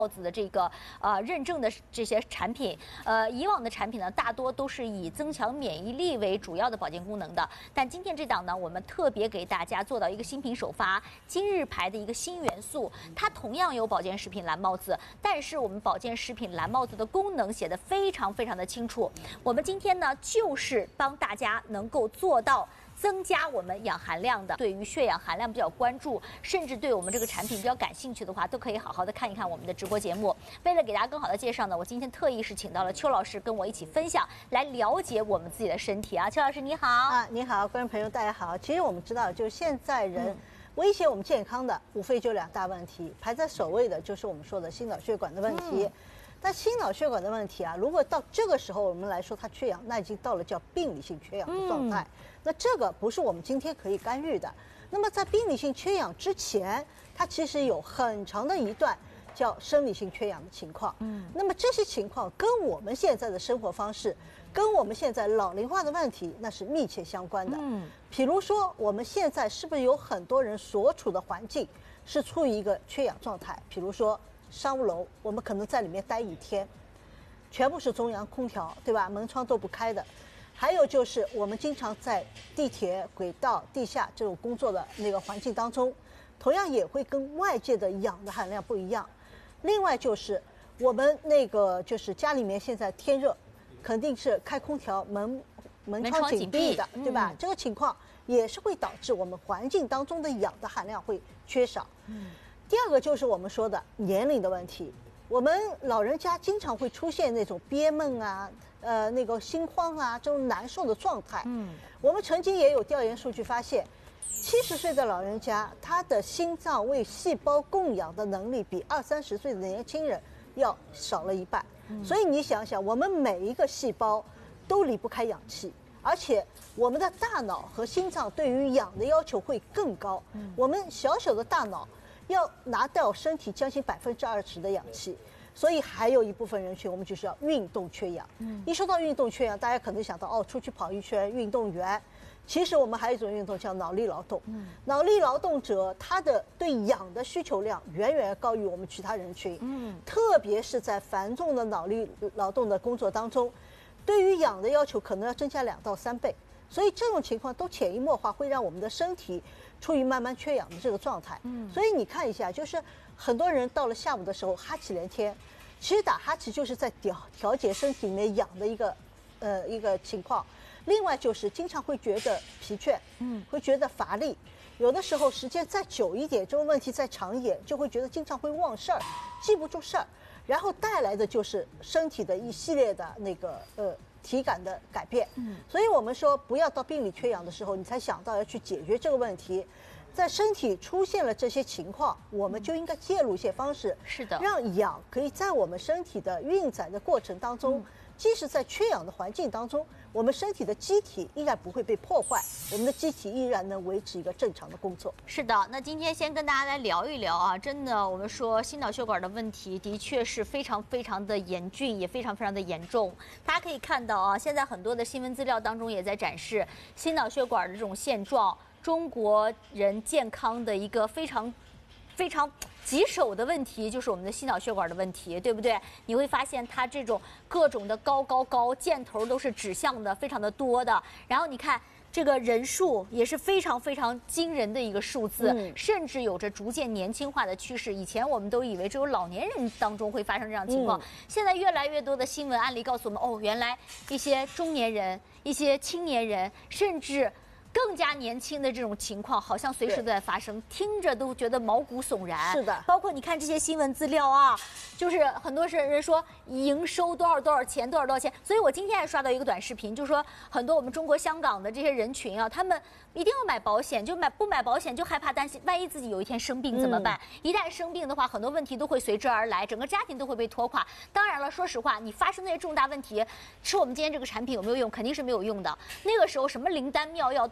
子的这个认证的这些产品，以往的产品呢，大多都是以增强免疫力为主要的保健功能的。但今天这档呢，我们特别给大家做到一个新品首发，今日牌的一个新元素，它同样有保健食品蓝帽子，但是我们保健食品蓝帽子的功能写得非常的清楚。我们今天呢，就是帮大家能够做到增加我们氧含量的，对于血氧含量比较关注，甚至对我们这个产品比较感兴趣的话，都可以好好的看一看我们的直播节目。为了给大家更好的介绍呢，我今天特意是请到了邱老师跟我一起分享，来了解我们自己的身体啊。邱老师你好啊， 你好，观众朋友大家好。其实我们知道，就是现在人威胁我们健康的，无非就两大问题，排在首位的就是我们说的心脑血管的问题。但心脑血管的问题啊，如果到这个时候我们来说它缺氧，那已经到了叫病理性缺氧的状态。那这个不是我们今天可以干预的。那么在病理性缺氧之前，它其实有很长的一段叫生理性缺氧的情况。那么这些情况跟我们现在的生活方式，跟我们现在老龄化的问题，那是密切相关的。比如说我们现在是不是有很多人所处的环境是处于一个缺氧状态？比如说商务楼，我们可能在里面待一天，全部是中央空调，对吧？门窗都不开的。还有就是我们经常在地铁、轨道、地下这种工作的那个环境当中，同样也会跟外界的氧的含量不一样。另外就是我们那个就是家里面现在天热，肯定是开空调，门窗紧闭的，对吧？这个情况也是会导致我们环境当中的氧的含量会缺少。第二个就是我们说的年龄的问题，我们老人家经常会出现那种憋闷啊，那个心慌啊，这种难受的状态。我们曾经也有调研数据发现，70岁的老人家，他的心脏为细胞供氧的能力比20-30岁的年轻人要少了一半。所以你想想，我们每一个细胞都离不开氧气，而且我们的大脑和心脏对于氧的要求会更高。我们小小的大脑要拿掉身体将近20%的氧气，所以还有一部分人群我们就是要运动缺氧。一说到运动缺氧，大家可能想到出去跑一圈，运动员。其实我们还有一种运动叫脑力劳动。脑力劳动者他的对氧的需求量远远高于我们其他人群。特别是在繁重的脑力劳动的工作当中，对于氧的要求可能要增加2到3倍。所以这种情况都潜移默化会让我们的身体处于慢慢缺氧的这个状态。所以你看一下，就是很多人到了下午的时候哈气连天，其实打哈气就是在调节身体里面氧的一个情况。另外就是经常会觉得疲倦，会觉得乏力，有的时候时间再久一点，这个问题再长一点，就会觉得经常会忘事儿，记不住事儿，然后带来的就是身体的一系列的那个体感的改变。所以我们说不要到病理缺氧的时候你才想到要去解决这个问题，在身体出现了这些情况，我们就应该介入一些方式， 是的， 让氧可以在我们身体的运载的过程当中，即使在缺氧的环境当中，我们身体的机体依然不会被破坏，我们的机体依然能维持一个正常的工作。 是的，那今天先跟大家来聊一聊啊，真的，我们说心脑血管的问题的确是非常的严峻，也非常的严重。大家可以看到啊，现在很多的新闻资料当中也在展示心脑血管的这种现状，中国人健康的一个非常棘手的问题就是我们的心脑血管的问题，对不对？你会发现它这种各种的高箭头都是指向的非常的多的，然后你看这个人数也是非常惊人的一个数字，甚至有着逐渐年轻化的趋势。以前我们都以为只有老年人当中会发生这样的情况，现在越来越多的新闻案例告诉我们，原来一些中年人、一些青年人，甚至更加年轻的这种情况，好像随时都在发生，听着都觉得毛骨悚然。 是的， 包括你看这些新闻资料啊，就是很多人说营收多少钱，多少钱。所以我今天还刷到一个短视频，就说很多我们中国香港的这些人群啊，他们一定要买保险，就不买保险就害怕担心，万一自己有一天生病怎么办？一旦生病的话，很多问题都会随之而来，整个家庭都会被拖垮。当然了，说实话，你发生那些重大问题，吃我们今天这个产品有没有用？肯定是没有用的。那个时候什么灵丹妙药都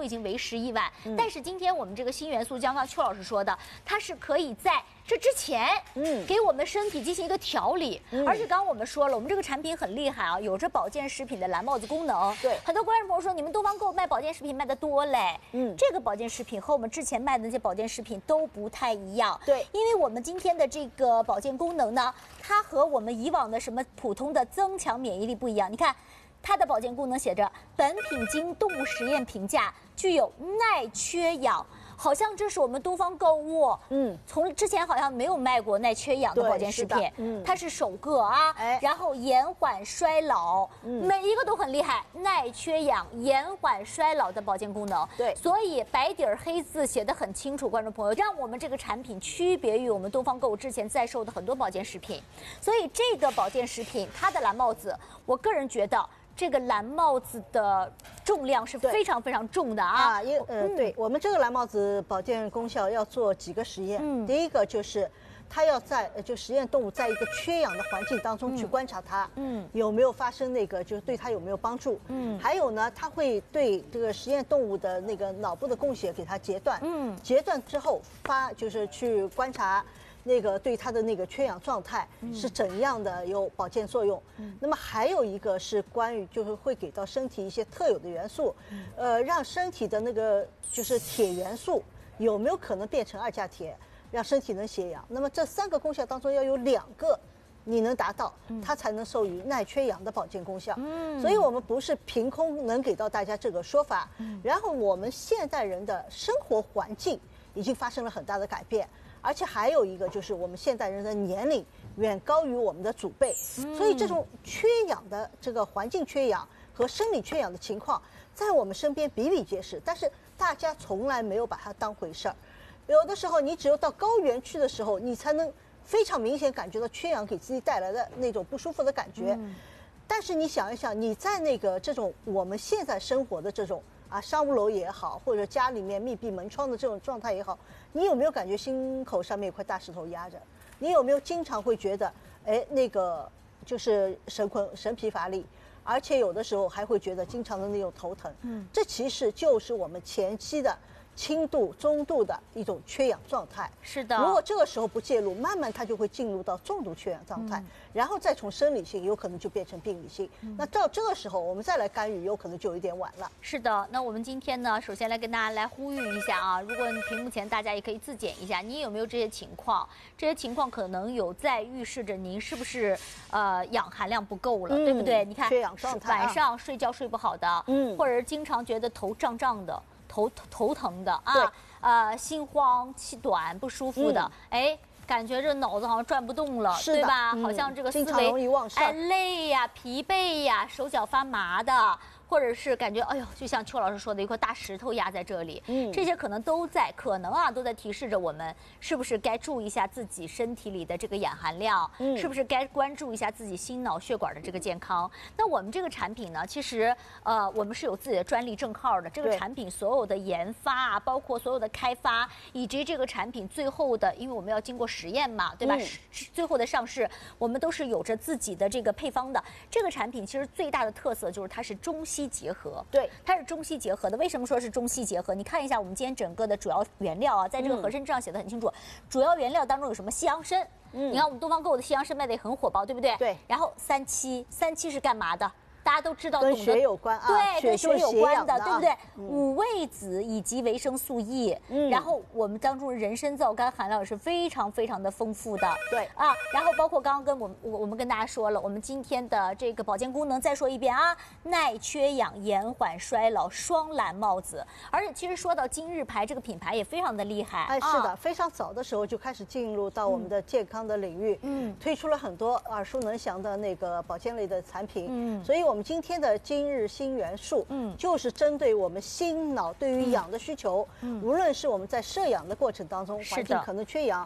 都已经为时已晚。但是今天我们这个新元素，刚刚邱老师说的，它是可以在这之前，给我们身体进行一个调理。而且刚刚我们说了，我们这个产品很厉害啊，有着保健食品的蓝帽子功能。 对， 很多观众朋友说，你们东方购卖保健食品卖得多嘞。这个保健食品和我们之前卖的那些保健食品都不太一样。 对， 因为我们今天的这个保健功能呢，它和我们以往的什么普通的增强免疫力不一样。你看。它的保健功能写着，本品经动物实验评价具有耐缺氧，好像这是我们东方购物，从之前好像没有卖过耐缺氧的保健食品，它是首个啊，然后延缓衰老，每一个都很厉害，耐缺氧、延缓衰老的保健功能， 对， 所以白底儿黑字写得很清楚，观众朋友，让我们这个产品区别于我们东方购物之前在售的很多保健食品，所以这个保健食品它的蓝帽子，我个人觉得。这个蓝帽子的重量是非常非常重的啊！ 对我们这个蓝帽子保健功效要做几个实验。第一个就是它要在实验动物在一个缺氧的环境当中去观察它，有没有发生那个就是对它有没有帮助。还有呢，它会对这个实验动物的那个脑部的供血给它截断，截断之后就是去观察。那个对它的那个缺氧状态是怎样的有保健作用？那么还有一个是关于就是会给到身体一些特有的元素，让身体的那个就是铁元素有没有可能变成2价铁，让身体能血氧？那么这3个功效当中要有2个你能达到，它才能授予耐缺氧的保健功效。所以我们不是凭空能给到大家这个说法。然后我们现代人的生活环境已经发生了很大的改变。而且还有一个就是我们现代人的年龄远高于我们的祖辈，所以这种缺氧的这个环境缺氧和生理缺氧的情况，在我们身边比比皆是，但是大家从来没有把它当回事儿。有的时候你只有到高原区的时候，你才能非常明显感觉到缺氧给自己带来的那种不舒服的感觉。但是你想一想，你在那个这种我们现在生活的这种商务楼也好，或者家里面密闭门窗的这种状态也好，你有没有感觉心口上面有块大石头压着？你有没有经常会觉得，那个就是神疲乏力，而且有的时候还会觉得经常的那种头疼？这其实就是我们前期的轻度、中度的一种缺氧状态。 是的， 如果这个时候不介入，慢慢它就会进入到重度缺氧状态，然后再从生理性有可能就变成病理性。那到这个时候我们再来干预，有可能就有一点晚了。 是的，那我们今天呢，首先来跟大家来呼吁一下啊，如果你屏幕前大家也可以自检一下，你有没有这些情况？这些情况可能有在预示着您是不是氧含量不够了，对不对？你看缺氧状态， 晚上睡觉睡不好的，或者是经常觉得头胀胀的。头疼的啊，心慌气短不舒服的，感觉这脑子好像转不动了，对吧？好像这个思维容易忘事儿， 累呀、疲惫呀、手脚发麻的。或者是感觉哎呦，就像邱老师说的，一块大石头压在这里，这些可能都在提示着我们，是不是该注意一下自己身体里的这个氧含量，是不是该关注一下自己心脑血管的这个健康？那我们这个产品呢，其实我们是有自己的专利证号的，这个产品所有的研发啊，包括所有的开发，以及这个产品最后的，因为我们要经过实验嘛，对吧？最后的上市，我们都是有着自己的这个配方的。这个产品其实最大的特色就是它是中西结合， 对， 它是中西结合的。为什么说是中西结合？你看一下我们今天整个的主要原料啊，在这个盒身上写的很清楚，主要原料当中有什么西洋参。你看我们东方购物的西洋参卖的也很火爆，对不对？ 对。 然后三七是干嘛的？大家都知道， 跟血有关啊， 对，跟血有关的，对不对？ 五味子以及维生素 E，然后我们当中人参皂苷含量也是非常非常的丰富的， 对啊。然后包括刚刚我们跟大家说了，我们今天的这个保健功能再说一遍啊，耐缺氧、延缓衰老，双蓝帽子。而且其实说到今日牌这个品牌也非常的厉害， 是的，非常早的时候就开始进入到我们的健康的领域，推出了很多耳熟能详的那个保健类的产品，所以我们今天的今日新元素，就是针对我们心脑对于氧的需求，无论是我们在摄氧的过程当中，环境可能缺氧，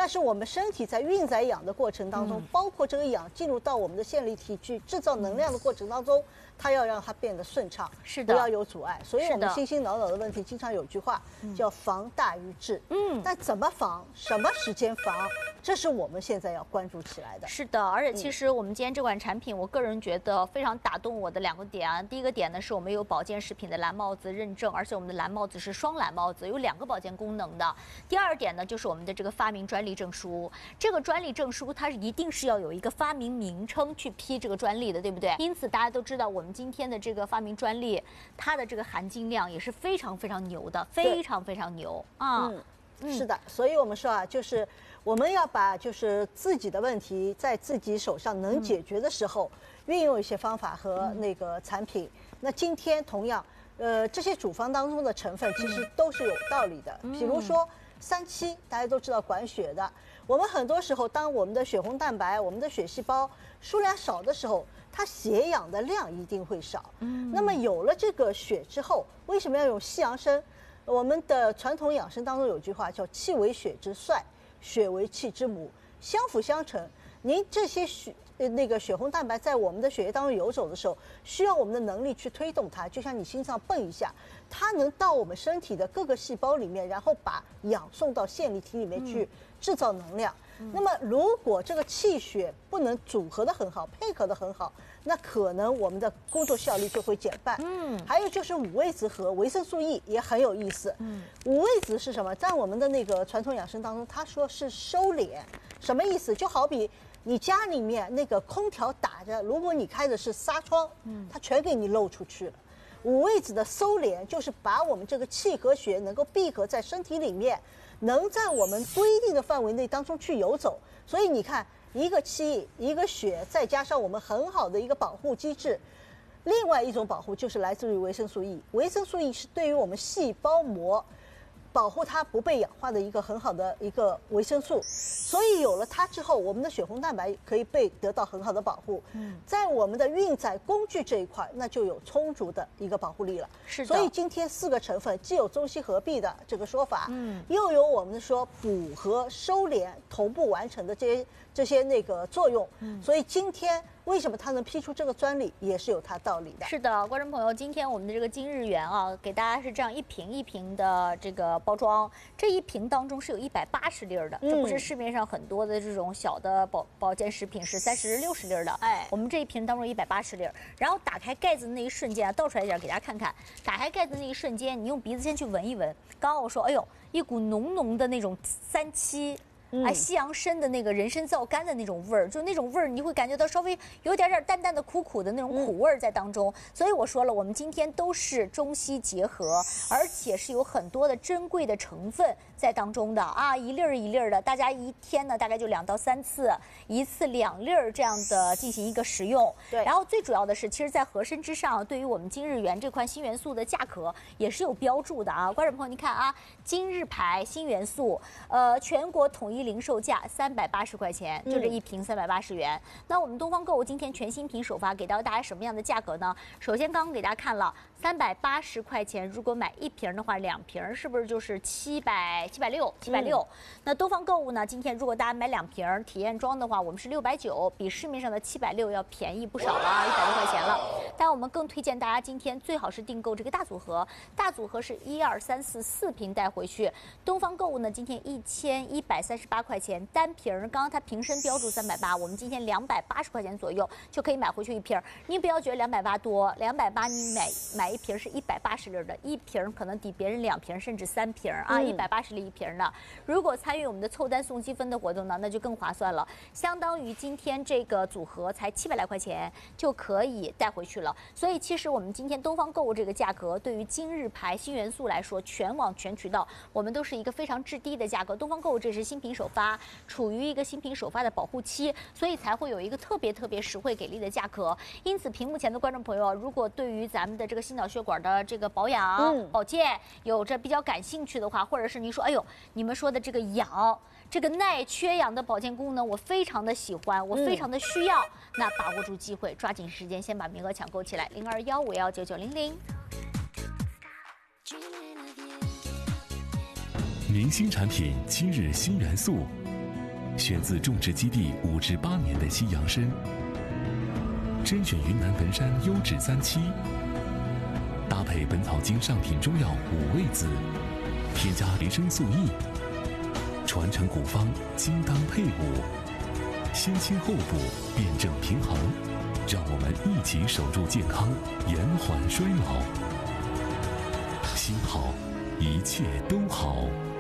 但是我们身体在运载氧的过程当中，包括这个氧进入到我们的线粒体去制造能量的过程当中，它要让它变得顺畅， 是的， 不要有阻碍。所以我们心心脑脑的问题，经常有句话叫防大于治。但怎么防，什么时间防，这是我们现在要关注起来的。 是的，而且其实我们今天这款产品，我个人觉得非常打动我的2个点啊。第一个点呢，是我们有保健食品的蓝帽子认证，而且我们的蓝帽子是双蓝帽子，有2个保健功能的。第二点呢，就是我们的这个发明专利证书。这个专利证书它一定是要有一个发明名称去批这个专利的，对不对？因此大家都知道，我们今天的这个发明专利，它的这个含金量也是非常非常牛的，非常非常牛啊。 是的，所以我们说啊，就是我们要把就是自己的问题在自己手上能解决的时候，运用一些方法和那个产品。那今天同样，这些处方当中的成分其实都是有道理的。比如说3-7，大家都知道管血的。我们很多时候，当我们的血红蛋白、我们的血细胞数量少的时候，它血氧的量一定会少。那么有了这个血之后，为什么要用西洋参？我们的传统养生当中有句话叫"气为血之帅，血为气之母"，相辅相成。您这些血红蛋白在我们的血液当中游走的时候，需要我们的能力去推动它，就像你心脏蹦一下，它能到我们身体的各个细胞里面，然后把氧送到线粒体里面去制造能量。那么如果这个气血不能组合得很好，配合得很好，那可能我们的工作效率就会减半。还有就是五味子和维生素 E 也很有意思。五味子是什么？在我们的那个传统养生当中，他说是收敛，什么意思？就好比你家里面那个空调打着，如果你开的是纱窗，它全给你漏出去了。五味子的收敛就是把我们这个气和血能够闭合在身体里面，能在我们规定的范围内当中去游走。所以你看，一个气，一个血，再加上我们很好的一个保护机制。另外一种保护就是来自于维生素 E， 维生素 E 是对于我们细胞膜保护它不被氧化的一个很好的一个维生素。所以有了它之后，我们的血红蛋白可以被得到很好的保护。在我们的运载工具这一块，那就有充足的一个保护力了。 是的。 所以今天4个成分既有中西合璧的这个说法，又有我们说补和收敛同步完成的这些那个作用。所以今天为什么它能批出这个专利，也是有它道理的。 是的，观众朋友，今天我们的这个今日元啊，给大家是这样一瓶一瓶的这个包装，这一瓶当中是有180粒的，这不是市面上很多的这种小的保健食品是30、60粒的。我们这一瓶当中180粒，然后打开盖子的那一瞬间啊，倒出来一点给大家看看，打开盖子的那一瞬间，你用鼻子先去闻一闻。刚刚我说，哎呦，一股浓浓的那种3-7。西洋参的那个人参皂苷的那种味儿，就那种味儿，你会感觉到稍微有点淡淡的苦苦的那种苦味儿在当中。所以我说了，我们今天都是中西结合，而且是有很多的珍贵的成分在当中的啊，一粒儿一粒儿的，大家一天呢大概就2到3次，一次2粒儿这样的进行一个食用。 对。 然后最主要的是，其实，在和参之上，对于我们今日元这款新元素的价格也是有标注的啊，观众朋友，你看啊，今日牌新元素，全国统一零售价380块钱，就这一瓶380元。那我们东方购物今天全新品首发，给到大家什么样的价格呢？首先刚刚给大家看了380块钱，如果买1瓶的话，2瓶是不是就是760？那东方购物呢，今天如果大家买2瓶体验装的话，我们是690，比市面上的760要便宜不少了啊，100多块钱了。但我们更推荐大家今天最好是订购这个大组合，大组合是1、2、3、4瓶带回去。东方购物呢，今天1138块钱。单瓶，刚刚它瓶身标注380，我们今天280块钱左右就可以买回去1瓶。你不要觉得280多，280你买1瓶是180粒的，一瓶可能抵别人2瓶甚至3瓶啊，180粒1瓶的。如果参与我们的凑单送积分的活动呢，那就更划算了，相当于今天这个组合才700来块钱就可以带回去了。所以其实我们今天东方购物这个价格，对于今日牌新元素来说，全网全渠道我们都是一个非常质低的价格。东方购物这是新品首发。处于一个新品首发的保护期，所以才会有一个特别实惠给力的价格。因此，屏幕前的观众朋友，如果对于咱们的这个心脑血管的这个保养、保健有着比较感兴趣的话，或者是您说，哎呦，你们说的这个氧、这个耐缺氧的保健功能，我非常的喜欢，我非常的需要，那把握住机会，抓紧时间，先把名额抢购起来，0215519900。 明星产品今日新元素， 选自种植基地5至8年的西洋参，甄选云南文山优质3期，搭配《本草经》上品中药5味子，添加维生素 E， 传承古方，精当配伍，先清后补，辩证平衡，让我们一起守住健康，延缓衰老。心好，一切都好。